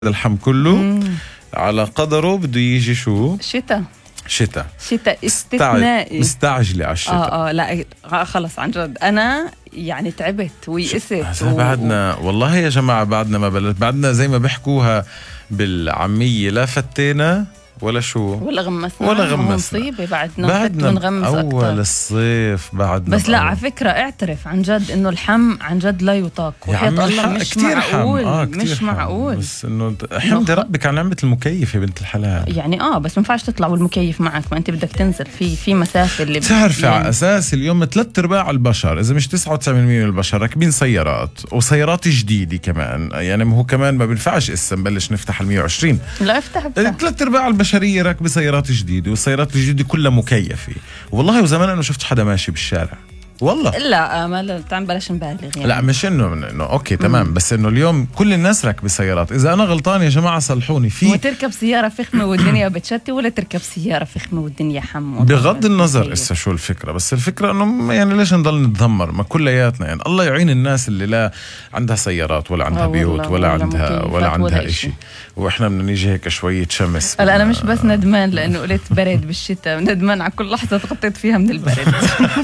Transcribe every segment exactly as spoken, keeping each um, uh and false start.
الحم كله مم. على قدره بده يجي شو؟ شتاء شتاء شتاء استثنائي. مستعجلة على الشتاء. اه اه لا آه خلص عن جد انا يعني تعبت ويئست و... بعدنا والله يا جماعة بعدنا ما بلت بعدنا زي ما بيحكوها بالعامية لا فتينا ولا شو ولا غمسنا ولا غمسنا مصيبة بعدنا بعدنا ونغمس أول أكتر. الصيف بعدنا بس لا بأول. على فكرة اعترف عن جد إنه الحم عن جد لا يطاق وحياة الله مش معقول آه مش معقول. بس إنه حمد ربك على نعمة المكيف يا بنت الحلال. يعني آه بس ما ينفعش تطلع والمكيف معك، ما أنت بدك تنزل في في مسافة اللي بتعرفي يعني على أساس اليوم ثلاث أرباع البشر إذا مش تسعة وتسعين بالمية من البشر راكبين سيارات وسيارات جديدة كمان، يعني هو كمان ما بينفعش إسا نبلش نفتح المية وعشرين. لا افتح افتح ثلاث أرباع البشرية راكبة سيارات جديدة والسيارات الجديدة كلها مكيفة. والله وزمان أنا شفت حدا ماشي بالشارع والله. لا ما تعال بلاش نبالغ يعني. لا مش انه انه اوكي تمام مم. بس انه اليوم كل الناس راكبه سيارات. اذا انا غلطان يا جماعه صلحوني. في وتركب سياره فخمه والدنيا بتشتي ولا تركب سياره فخمه والدنيا حم. بغض النظر اسا شو الفكره، بس الفكره انه يعني ليش نضل نتذمر؟ ما كلياتنا يعني الله يعين الناس اللي لا عندها سيارات ولا عندها بيوت ولا, ولا عندها ولا عندها شيء، واحنا بدنا نيجي هيك شويه شمس. هلا انا مش بس ندمان لانه قلت برد بالشتاء، ندمان على كل لحظه تغطيت فيها من البرد.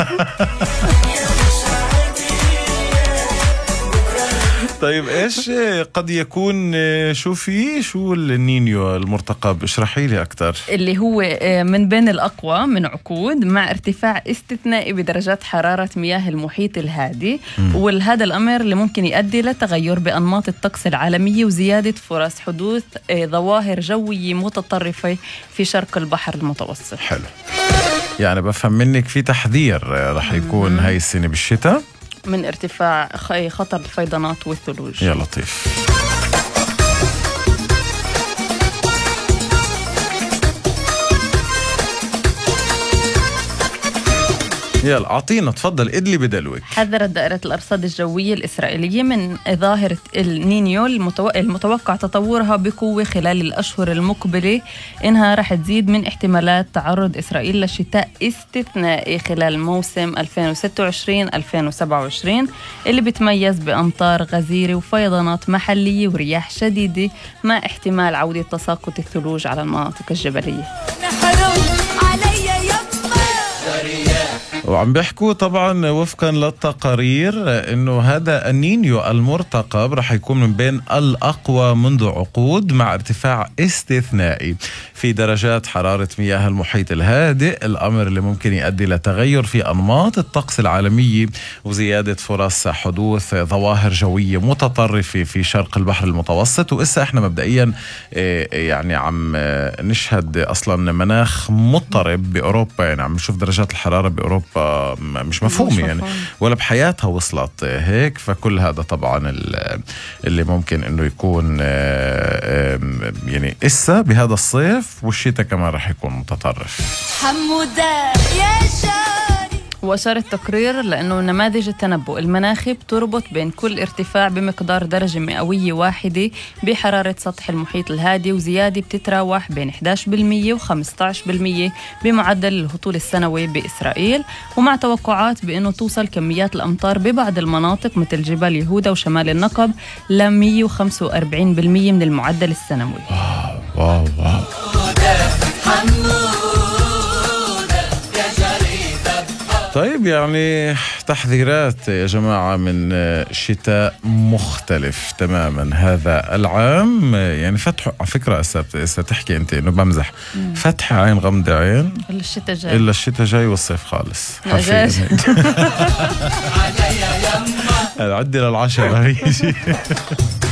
طيب ايش قد يكون شو في شو النينيو المرتقب؟ اشرحي لي اكثر. اللي هو من بين الاقوى من عقود مع ارتفاع استثنائي بدرجات حراره مياه المحيط الهادي، وهذا الامر اللي ممكن يؤدي لتغير بانماط الطقس العالميه وزياده فرص حدوث ظواهر جويه متطرفه في شرق البحر المتوسط. حلو، يعني بفهم منك في تحذير رح يكون هاي السنه بالشتاء من ارتفاع خطر الفيضانات والثلوج. يا لطيف. يلا أعطينا تفضل ادلي بدلوك. حذرت دائرة الأرصاد الجوية الإسرائيلية من ظاهرة النينيو المتو... المتوقع تطورها بقوة خلال الأشهر المقبلة، إنها رح تزيد من احتمالات تعرض إسرائيل لشتاء استثنائي خلال موسم ألفين وستة وعشرين ألفين وسبعة وعشرين اللي بتميز بأمطار غزيرة وفيضانات محلية ورياح شديدة مع احتمال عودة تساقط الثلوج على المناطق الجبلية. وعم بيحكوا طبعا وفقا للتقارير انه هذا النينيو المرتقب رح يكون من بين الاقوى منذ عقود مع ارتفاع استثنائي في درجات حرارة مياه المحيط الهادئ، الامر اللي ممكن يؤدي لتغير في انماط الطقس العالمية وزيادة فرص حدوث ظواهر جوية متطرفة في شرق البحر المتوسط. وإسا احنا مبدئيا يعني عم نشهد اصلا مناخ مضطرب باوروبا، يعني عم نشوف درجات الحرارة باوروبا مش مفهومة يعني ولا بحياتها وصلت هيك. فكل هذا طبعا اللي ممكن انه يكون يعني إسا بهذا الصيف، والشتاء كمان رح يكون متطرف. حمودة يا شاري. وأشار التقرير لأنه نماذج التنبؤ المناخي بتربط بين كل ارتفاع بمقدار درجة مئوية واحدة بحرارة سطح المحيط الهادي وزيادة بتتراوح بين إحدى عشر بالمية وخمسة عشر بالمية بمعدل الهطول السنوي بإسرائيل، ومع توقعات بأنه توصل كميات الأمطار ببعض المناطق مثل جبال يهودا وشمال النقب ل مية وخمسة وأربعين بالمية من المعدل السنوي. واو واو واو. طيب يعني تحذيرات يا جماعة من شتاء مختلف تماما هذا العام. يعني فتحوا على فكرة ستحكي أنت إنه بمزح، فتح عين غمض عين إلا الشتاء جاي، إلا الشتاء جاي والصيف خالص. عدي للعشرة.